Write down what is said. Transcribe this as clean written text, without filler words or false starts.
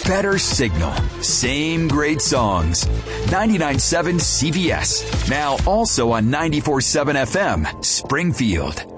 better signal, same great songs. 99.7 CBS. Now also on 94.7 FM, Springfield.